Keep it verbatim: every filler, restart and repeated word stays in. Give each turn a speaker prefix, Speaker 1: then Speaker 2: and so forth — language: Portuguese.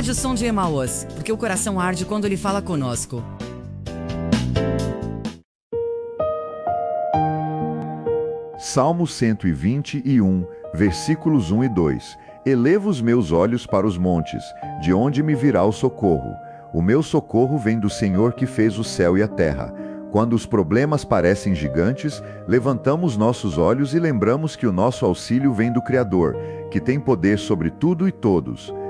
Speaker 1: Rádio Som de Emaús, porque o coração arde quando ele fala conosco.
Speaker 2: Salmo cento e vinte e um, versículos um e dois. Elevo os meus olhos para os montes, de onde me virá o socorro. O meu socorro vem do Senhor que fez o céu e a terra. Quando os problemas parecem gigantes, levantamos nossos olhos e lembramos que o nosso auxílio vem do Criador, que tem poder sobre tudo e todos.